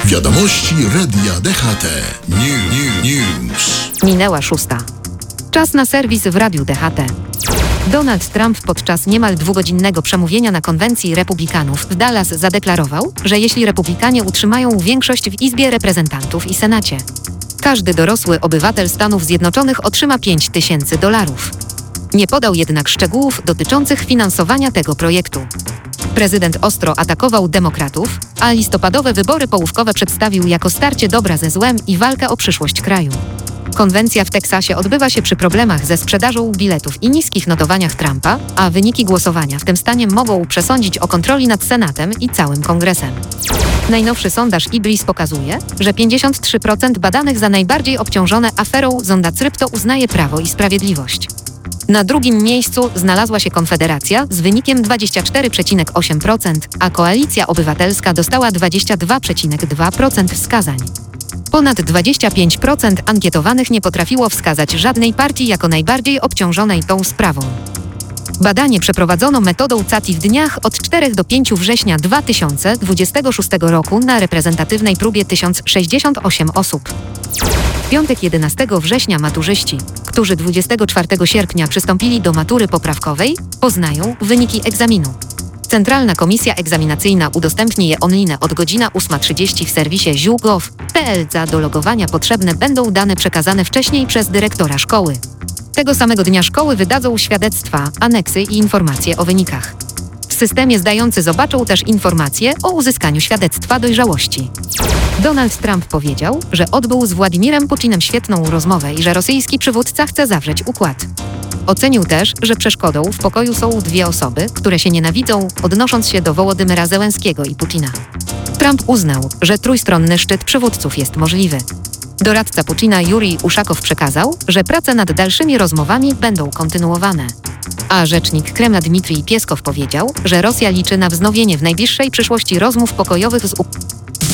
Wiadomości Radia DHT. News. Minęła 6. Czas na serwis w Radiu DHT. Donald Trump podczas niemal dwugodzinnego przemówienia na konwencji republikanów w Dallas zadeklarował, że jeśli republikanie utrzymają większość w Izbie Reprezentantów i Senacie, każdy dorosły obywatel Stanów Zjednoczonych otrzyma $5,000. Nie podał jednak szczegółów dotyczących finansowania tego projektu. Prezydent ostro atakował demokratów, a listopadowe wybory połówkowe przedstawił jako starcie dobra ze złem i walkę o przyszłość kraju. Konwencja w Teksasie odbywa się przy problemach ze sprzedażą biletów i niskich notowaniach Trumpa, a wyniki głosowania w tym stanie mogą przesądzić o kontroli nad Senatem i całym Kongresem. Najnowszy sondaż Ibris pokazuje, że 53% badanych za najbardziej obciążone aferą Zonda Crypto uznaje Prawo i Sprawiedliwość. Na drugim miejscu znalazła się Konfederacja z wynikiem 24,8%, a Koalicja Obywatelska dostała 22,2% wskazań. Ponad 25% ankietowanych nie potrafiło wskazać żadnej partii jako najbardziej obciążonej tą sprawą. Badanie przeprowadzono metodą CATI w dniach od 4 do 5 września 2026 roku na reprezentatywnej próbie 1068 osób. W piątek 11 września maturzyści, którzy 24 sierpnia przystąpili do matury poprawkowej, poznają wyniki egzaminu. Centralna Komisja Egzaminacyjna udostępni je online od godziny 8:30 w serwisie ziu.gov.pl. Do logowania potrzebne będą dane przekazane wcześniej przez dyrektora szkoły. Tego samego dnia szkoły wydadzą świadectwa, aneksy i informacje o wynikach. W systemie zdający zobaczą też informacje o uzyskaniu świadectwa dojrzałości. Donald Trump powiedział, że odbył z Władimirem Putinem świetną rozmowę i że rosyjski przywódca chce zawrzeć układ. Ocenił też, że przeszkodą w pokoju są dwie osoby, które się nienawidzą, odnosząc się do Wołodymyra Zełenskiego i Putina. Trump uznał, że trójstronny szczyt przywódców jest możliwy. Doradca Putina Jurij Uszakow przekazał, że prace nad dalszymi rozmowami będą kontynuowane. A rzecznik Kremla Dmitrij Pieskow powiedział, że Rosja liczy na wznowienie w najbliższej przyszłości rozmów pokojowych z Ukrainą.